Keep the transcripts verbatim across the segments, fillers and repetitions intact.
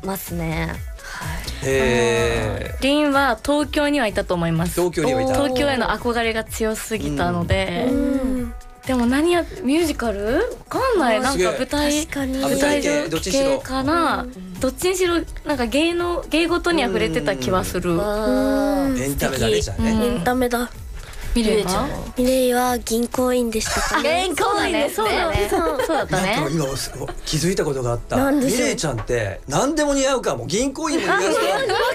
ますね。 へー。 リンは東京にはいたと思います。 東京にはいた。 東京への憧れが強すぎたので、 うん、 でも何やミュージカルわかんない。なんか舞台確かに舞台系どっちにしろ系かな、うん、どっちにしろなんか芸の芸事には触れてた気はする。 うん、 エンタメだねじゃあね、 うん、エンタメだ。 ミレイはミレイは銀行員でしたかね。 銀行員ですね。そうだったね。 なんか今気づいたことがあった。ミレイちゃんって何でも似合うかも。銀行員も似合うかも。 わかります。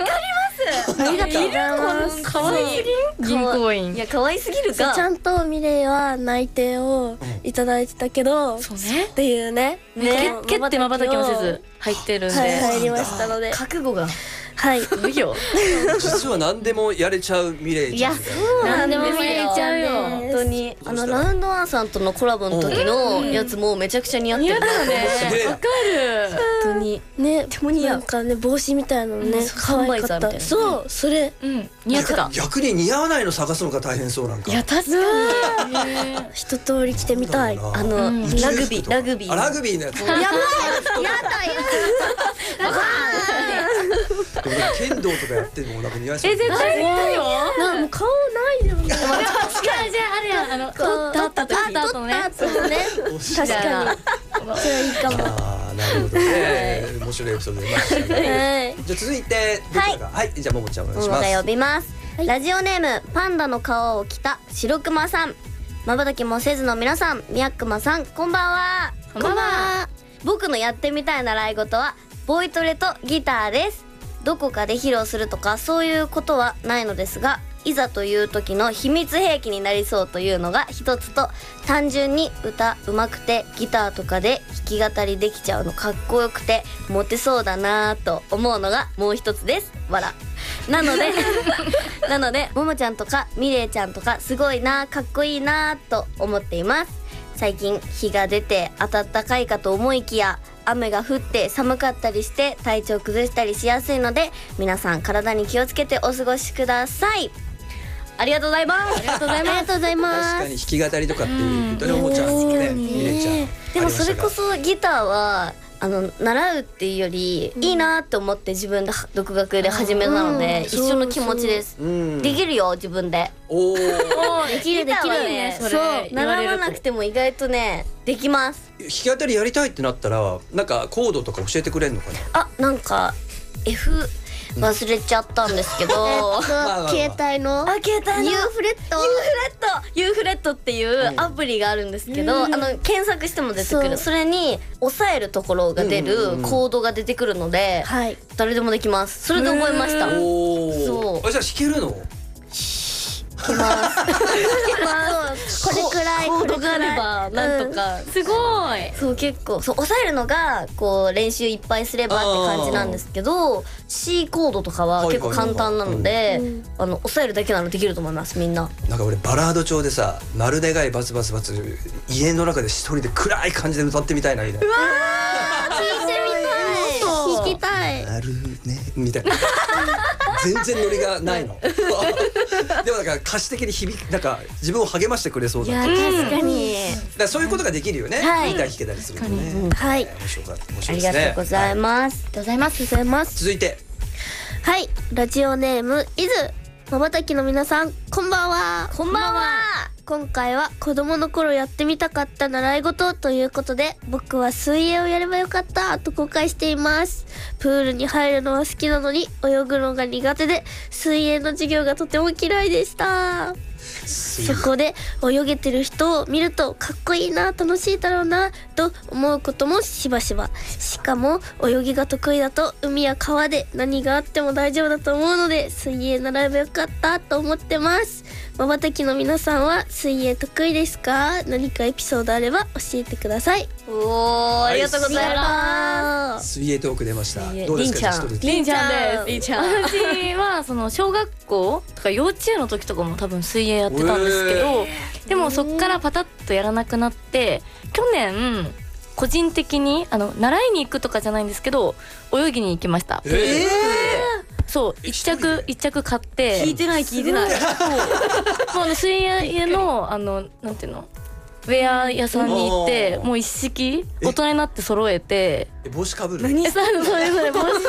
ありがとうございます。 可愛すぎん銀行員。 いや可愛すぎるか。ちゃんとミレイは内定をいただいてたけど、 そうねっていうね。 ね、蹴って瞬きもせず入ってるんで、 はい、入りましたので覚悟が。 はい。 いいよ。 実は何でもやれちゃうミレイちゃん。いや、 そうなんでもやれちゃうよ。 本当にあのラウンドワンさんとのコラボの時のやつもめちゃくちゃ似合ってる。 似合うね。わかる。 本当にね、なんかね帽子みたいなのね可愛かった。そう、それ似合ってた。 逆に似合わないの探すのが大変そうなんか。 いや確かに。 一通り着てみたい。 あのラグビーラグビー。 ラグビーのやつ。やばい。やだ剣道とかやってるのもなんか似合いそう。 え絶対似合うよ。 なんか顔ないじゃん。 確かにじゃああれやあの取ったった取った後ね。 確かに。それはいいかも。 ああなるほどね。面白いエピソード出ましたね。じゃあ続いてどちらか。はいじゃあももちゃんお願いします。 ももが呼びます。ラジオネームパンダの皮を着た白熊さん。まばたきもせずの皆さん、みやくまさんこんばんは。 こんばんは。 僕のやってみたい習い事はボイトレとギターです。どこかで披露するとかそういうことはないのですが、いざという時の秘密兵器になりそうというのが一つと、単純に歌うまくてギターとかで弾き語りできちゃうのかっこよくてモテそうだなと思うのがもう一つです。わら。なのでなのでももちゃんとかみれいちゃんとかすごいな、かっこいいなと思っています。最近日が出て暖かいかと思いきや雨が降って寒かったりして体調崩したりしやすいので、皆さん体に気をつけてお過ごしください。ありがとうございます。ありがとうございます。ありがとうございます。 確かに弾き語りとかって本当にももちゃんね、みれちゃん。 でもそれこそギターはあの習うっていうよりいいなって思って自分で独学で始めたので一緒の気持ちです。できるよ自分で。 おお。できるできるね。そう習わなくても意外とねできます。 弾き語りやりたいってなったらなんかコードとか教えてくれるのかな。 あ、なんか F忘れちゃったんですけど、携帯のあ携帯の ユー フレット ユー フレット ユー フレットっていうアプリがあるんですけど、あの検索しても出てくる。それに押さえるところが出るコードが出てくるので、誰でもできます。それで覚えました。 そう。あじゃあ弾けるの？ きますこれくらいこれくらいなんとかすごい。 そう結構そう抑えるのがこう練習いっぱいすればって感じなんですけど、 C コードとかは結構簡単なのであの抑えるだけならできると思います。みんななんか俺バラード調でさ丸願いバツバツバツ家の中で一人で暗い感じで歌ってみたいなみたいな。 うわー聞いてみたい聞きたい。 なるねみたいな全然ノリがないのでもなんか歌詞的に響きなんか自分を励ましてくれそうだ。 いや確かにだからそういうことができるよね。ギター弾けたりするとね。 はい、 面白かった面白いですね。ありがとうございます。ありがとうございます。ございます。 続いてはい、ラジオネームいずまばたきの皆さんこんばんは。こんばんは。今回は子供の頃やってみたかった習い事ということで、僕は水泳をやればよかったと後悔しています。プールに入るのは好きなのに泳ぐのが苦手で、水泳の授業がとても嫌いでした。そこで泳げてる人を見るとかっこいいな、楽しいだろうなと思うこともしばしば。しかも泳ぎが得意だと海や川で何があっても大丈夫だと思うので、水泳習えばよかったと思ってます。まばたきの皆さんは水泳得意ですか？何かエピソードあれば教えてください。おー、ありがとうございます。 水泳トーク出ました。どうですか？ りんちゃんです。りんちゃん私はその小学校とか幼稚園の時とかも多分水泳やってたんですけど、でもそっからパタッとやらなくなって、去年個人的にあの習いに行くとかじゃないんですけど泳ぎに行きました。えーそう一着一着買って聞いてない聞いてないもう水泳のあのなんていうのウェア屋さんに行ってもう一式大人になって揃えて帽子かぶる。 何それそれ帽子